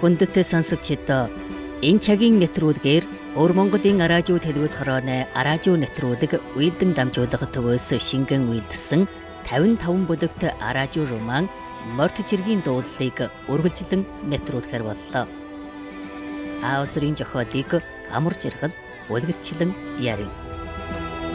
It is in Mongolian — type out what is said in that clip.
Хүндэт сонсогчид энэ цагийн нэвтрүүлгээр Өр Монголын аражуу телевиз хорооны аражуу нэвтрүүлэг уйлдан дамжуулах төвөөс шингэн уйлдсан 55 бүлэгт аражуу роман Морт жиргийн дуулалыг үргэлжлэн нэвтрүүлэхээр боллоо. Аавсрын зохиолыг амар жаргал үлгэрчлэн ярив.